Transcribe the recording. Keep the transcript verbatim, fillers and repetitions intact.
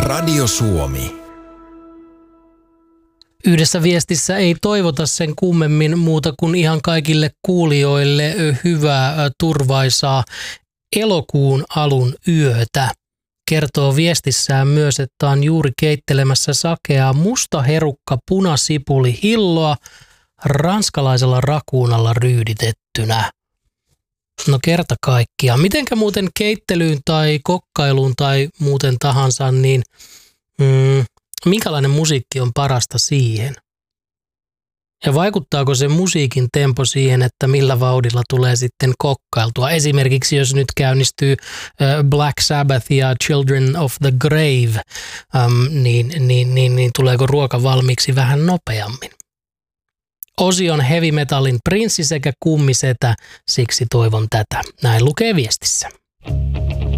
Radio Suomi. Yhdessä viestissä ei toivota sen kummemmin muuta kuin ihan kaikille kuulijoille hyvää, turvaisaa elokuun alun yötä. Kertoo viestissään myös, että on juuri keittelemässä sakeaa musta herukka punasipuli hilloa ranskalaisella rakuunalla ryyditettynä. No kerta kaikkiaan. Mitenkä muuten keittelyyn tai kokkailuun tai muuten tahansa, niin mm, minkälainen musiikki on parasta siihen? Ja vaikuttaako se musiikin tempo siihen, että millä vauhdilla tulee sitten kokkailtua? Esimerkiksi jos nyt käynnistyy Black Sabbath ja Children of the Grave, ähm, niin, niin, niin, niin tuleeko ruoka valmiiksi vähän nopeammin? Ozzy on heavy metallin prinssi sekä kummisetä, siksi toivon tätä. Näin lukee viestissä.